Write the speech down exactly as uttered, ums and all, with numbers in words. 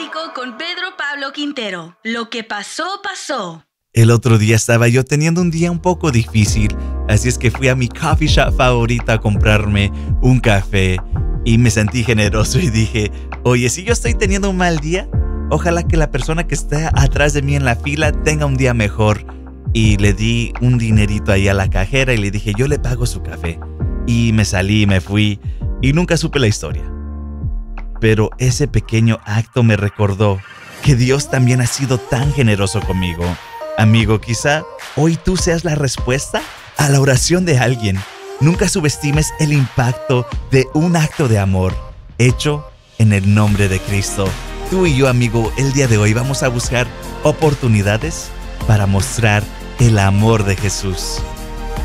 Bíblico con Pedro Pablo Quintero. Lo que pasó, pasó. El otro día estaba yo teniendo un día un poco difícil, así es que fui a mi coffee shop favorita a comprarme un café y me sentí generoso y dije, oye, si yo estoy teniendo un mal día, ojalá que la persona que está atrás de mí en la fila tenga un día mejor. Y le di un dinerito ahí a la cajera y le dije, yo le pago su café. Y me salí, me fui y nunca supe la historia. Pero ese pequeño acto me recordó que Dios también ha sido tan generoso conmigo. Amigo, quizá hoy tú seas la respuesta a la oración de alguien. Nunca subestimes el impacto de un acto de amor hecho en el nombre de Cristo. Tú y yo, amigo, el día de hoy vamos a buscar oportunidades para mostrar el amor de Jesús.